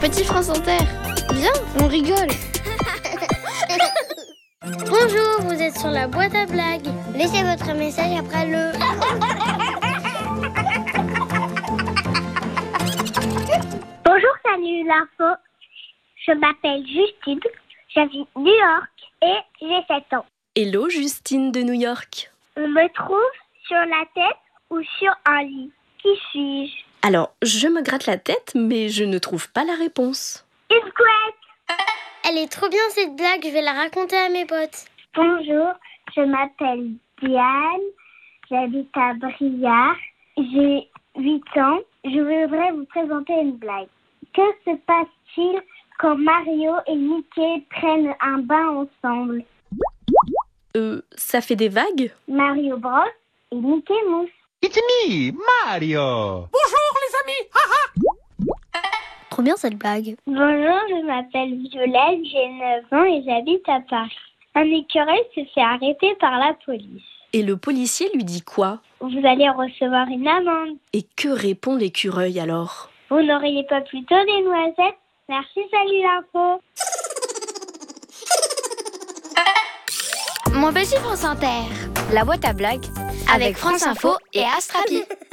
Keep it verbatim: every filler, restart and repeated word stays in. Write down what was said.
Petit France Inter, viens, on rigole. Bonjour, vous êtes sur la boîte à blagues. Laissez votre message après le... Bonjour, salut l'info. Je m'appelle Justine, j'habite New York et j'ai sept ans. Hello Justine de New York. On me trouve sur la tête ou sur un lit. Qui suis-je? Alors, je me gratte la tête, mais je ne trouve pas la réponse. Une couette. Elle est trop bien cette blague, je vais la raconter à mes potes. Bonjour, je m'appelle Diane, j'habite à Briare, j'ai huit ans. Je voudrais vous présenter une blague. Que se passe-t-il quand Mario et Mickey prennent un bain ensemble? Euh, ça fait des vagues? Mario brosse et Mickey mousse. It's me, Mario. Bonjour les amis. Ha, ha. Trop bien cette blague. Bonjour, je m'appelle Violette, j'ai neuf ans et j'habite à Paris. Un écureuil se fait arrêter par la police. Et le policier lui dit quoi? Vous allez recevoir une amende. Et que répond l'écureuil alors? Vous n'auriez pas plutôt des noisettes? Merci, salut l'info. Mon petit France Inter, la boîte à blagues avec France Info et Astrapi.